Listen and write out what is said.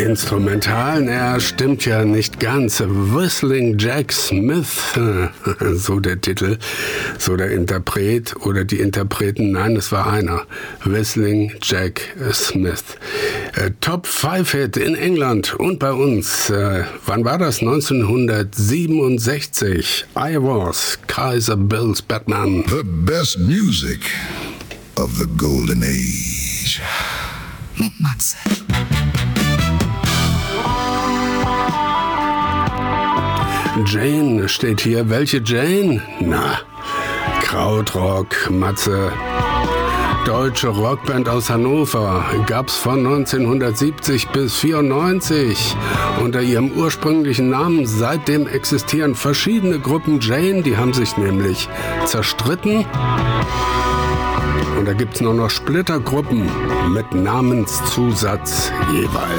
Instrumental, stimmt ja nicht ganz. Whistling Jack Smith, so der Titel, so der Interpret oder die Interpreten. Nein, es war einer. Whistling Jack Smith. Top 5 Hit in England und bei uns. Wann war das? 1967. I Was, Kaiser Bill's Batman. The best music of the golden age. Matze. Jane steht hier. Welche Jane? Na, Krautrock, Matze. Deutsche Rockband aus Hannover. Gab's von 1970 bis 94. Unter ihrem ursprünglichen Namen. Seitdem existieren verschiedene Gruppen Jane. Die haben sich nämlich zerstritten. Und da gibt's nur noch Splittergruppen mit Namenszusatz jeweils.